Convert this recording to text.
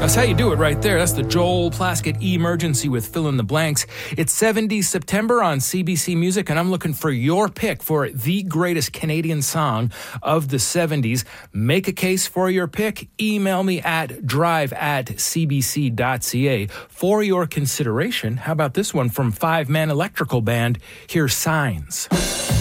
That's how you do it right there. That's the Joel Plaskett Emergency with Fill in the Blanks. It's 70s September on CBC Music, and I'm looking for your pick for the greatest Canadian song of the 70s. Make a case for your pick. Email me at drive@cbc.ca. For your consideration, how about this one from Five Man Electrical Band? Here's Signs.